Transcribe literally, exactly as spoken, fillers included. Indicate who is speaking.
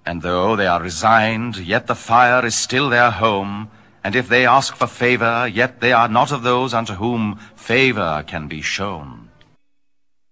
Speaker 1: And though they are resigned, yet the fire is still their home, and if they ask for favor, yet they are not of those unto whom favor can be shown.